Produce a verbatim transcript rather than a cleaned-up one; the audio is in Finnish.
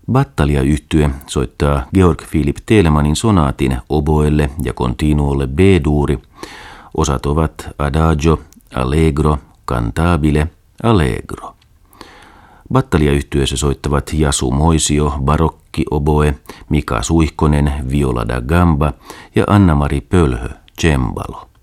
Battalia-yhtye soittaa Georg Philipp Telemanin sonaatin oboelle ja continuolle B-duuri. Osat ovat adagio, allegro, cantabile, allegro. Battalia-yhtyeessä soittavat Jasu Moisio, barokki, oboe, Mika Suihkonen, viola da gamba ja Anna-Mari Pölhö, cembalo.